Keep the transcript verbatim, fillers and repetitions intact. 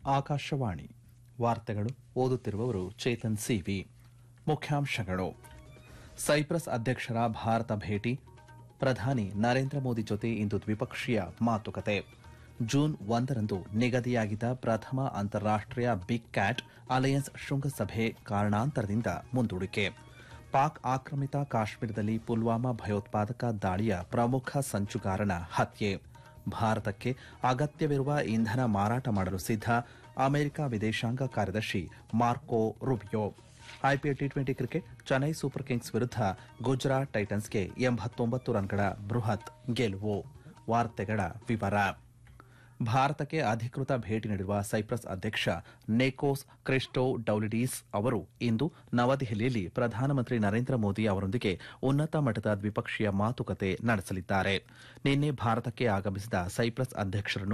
ಆಕಾಶವಾಣಿ ವಾರ್ತೆಗಳು ಓದುತ್ತಿರುವವರು ಚೇತನ್ ಸಿವಿ. ಮುಖ್ಯಾಂಶಗಳು: ಸೈಪ್ರಸ್ ಅಧ್ಯಕ್ಷರ ಭಾರತ ಭೇಟಿ, ಪ್ರಧಾನಿ ನರೇಂದ್ರ ಮೋದಿ ಜೊತೆ ಇಂದು ದ್ವಿಪಕ್ಷೀಯ ಮಾತುಕತೆ. ಜೂನ್ ಒಂದರಂದು ನಿಗದಿಯಾಗಿದ್ದ ಪ್ರಥಮ ಅಂತಾರಾಷ್ಟೀಯ ಬಿಗ್ ಕ್ಯಾಟ್ ಅಲಯನ್ಸ್ ಶೃಂಗಸಭೆ ಕಾರಣಾಂತರದಿಂದ ಮುಂದೂಡಿಕೆ. ಪಾಕ್ ಆಕ್ರಮಿತ ಕಾಶ್ಮೀರದಲ್ಲಿ ಪುಲ್ವಾಮಾ ಭಯೋತ್ಪಾದಕ ದಾಳಿಯ ಪ್ರಮುಖ ಸಂಚುಗಾರನ ಹತ್ಯೆ. ಭಾರತಕ್ಕೆ ಅಗತ್ಯವಿರುವ ಇಂಧನ ಮಾರಾಟ ಮಾಡಲು ಸಿದ್ಧ ಅಮೆರಿಕ ವಿದೇಶಾಂಗ ಕಾರ್ಯದರ್ಶಿ ಮಾರ್ಕೊ Rubio. IPL T twenty cricket, Chennai super Kings ವಿರುದ್ಧ ಗುಜರಾತ್ ಟೈಟನ್ಸ್ಗೆ ಎಂಬತ್ತೊಂಬತ್ತು ರನ್ಗಳ ಬೃಹತ್ ಗೆಲುವು. ವಾರ್ತೆಗಳ ವಿವರ. ಭಾರತಕ್ಕೆ ಅಧಿಕೃತ ಭೇಟಿ ನೀಡಿರುವ ಸೈಪ್ರಸ್ ಅಧ್ಯಕ್ಷ ನಿಕೋಸ್ ಕ್ರಿಸ್ಟೋಡೌಲಿಡೀಸ್ ಅವರು ಇಂದು ನವದೆಹಲಿಯಲ್ಲಿ ಪ್ರಧಾನಮಂತ್ರಿ ನರೇಂದ್ರ ಮೋದಿ ಅವರೊಂದಿಗೆ ಉನ್ನತ ಮಟ್ಟದ ದ್ವಿಪಕ್ಷೀಯ ಮಾತುಕತೆ ನಡೆಸಲಿದ್ದಾರೆ. ನಿನ್ನೆ ಭಾರತಕ್ಕೆ ಆಗಮಿಸಿದ ಸೈಪ್ರಸ್ ಅಧ್ಯಕ್ಷರನ್ನು